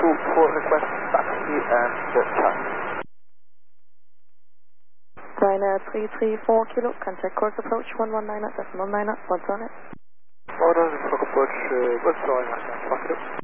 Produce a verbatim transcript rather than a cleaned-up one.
two four, request taxi and the time. Ryanair three three four kilo, contact course approach one one nine at decimal nine at, what's on it? Order, approach, uh, what's going on?